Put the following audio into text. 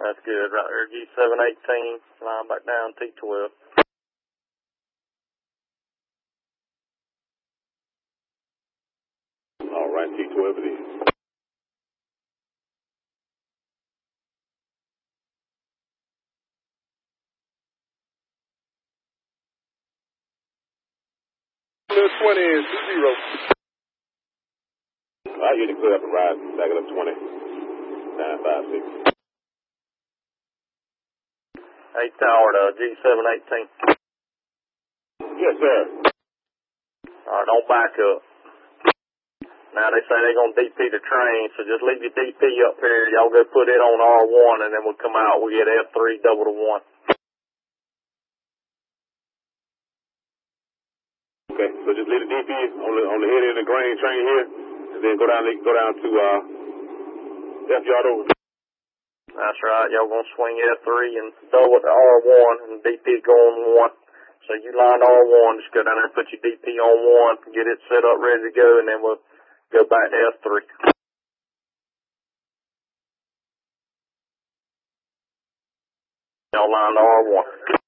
That's good. Right there, G718. Line back down, T12. All right, T12 it is. Little 20 is 0. All right, you need to clear up and ride. Back it up 20. 956. 8 tower to G718. Yes, sir. Alright, don't back up. Now they say they're going to DP the train, so just leave your DP up here. Y'all go put it on R1 and then we'll come out. We'll get F3 double to 1. Okay, so just leave the DP on the head of the grain train here, and then go down to F yard over. That's right. Y'all going to swing F3 and double it to R1 and DP go on 1. So you line R1, just go down there and put your DP on 1, get it set up, ready to go, and then we'll go back to F3. Y'all line R1.